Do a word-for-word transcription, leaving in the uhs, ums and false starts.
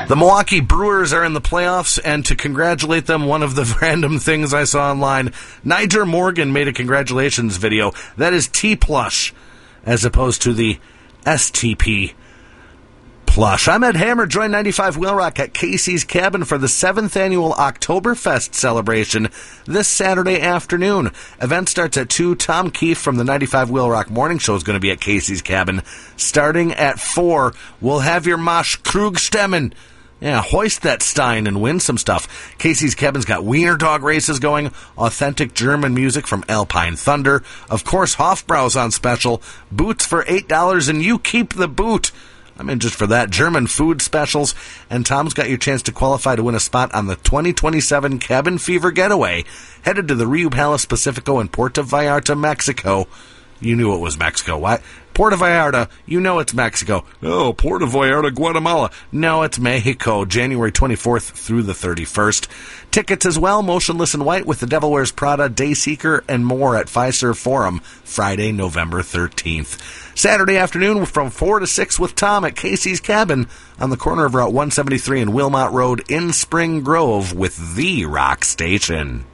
The Milwaukee Brewers are in the playoffs, and to congratulate them, one of the random things I saw online, Niger Morgan made a congratulations video. That is T-Plush, as opposed to the S T P Plush. I'm Ed Hammer. Join ninety-five Wheel Rock at Casey's Cabin for the seventh annual Oktoberfest celebration this Saturday afternoon. Event starts at two. Tom Keefe from the ninety-five Wheel Rock Morning Show is going to be at Casey's Cabin starting at four. We'll have your Mosh Krugstemmen. Yeah, hoist that Stein and win some stuff. Casey's Cabin's got wiener dog races going, authentic German music from Alpine Thunder. Of course, Hofbrau's on special. Boots for eight dollars, and you keep the boot. I'm in just for that. German food specials. And Tom's got your chance to qualify to win a spot on the twenty twenty-seven Cabin Fever Getaway, headed to the Rio Palace Pacifico in Puerto Vallarta, Mexico. You knew it was Mexico. Why? Puerto Vallarta, you know it's Mexico. Oh, Puerto Vallarta, Guatemala. No, it's Mexico, January twenty-fourth through the thirty-first. Tickets as well, Motionless in White with the Devil Wears Prada, Dayseeker, and more at Fiserv Forum, Friday, November thirteenth. Saturday afternoon from four to six with Tom at Casey's Cabin on the corner of Route one seventy-three and Wilmot Road in Spring Grove with The Rock Station.